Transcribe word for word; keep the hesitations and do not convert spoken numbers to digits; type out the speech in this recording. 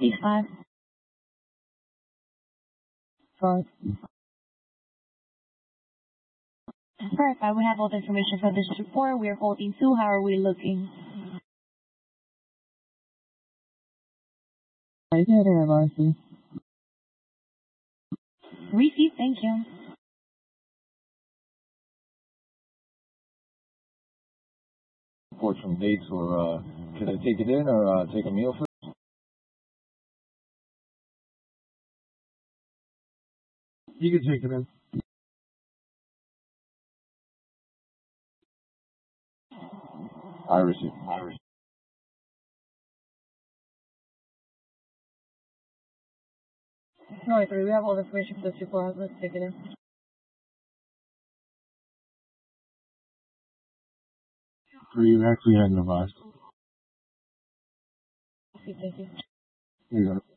C five. Five. Perfect. We have all the information for this report. We are holding two. How are we looking? I did it, Marcy. Receive. Thank you. Report from dates, or uh, can I take it in, or uh, take a meal first? You can take it in. I receive. I receive. No, three. We have all the information for this report. Let's take it in. Three, you actually had an advice. Thank you. Here you go.